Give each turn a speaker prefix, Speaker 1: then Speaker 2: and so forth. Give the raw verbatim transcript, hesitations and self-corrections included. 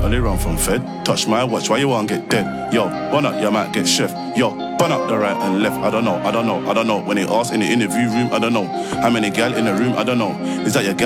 Speaker 1: only run from Fed. Touch my watch, why you won't get dead? Yo, one up, you might get chef. Yo, burn up the right and left. I don't know, I don't know, I don't know. When they ask in the interview room, I don't know. How many gal in the room, I don't know. Is that your gal?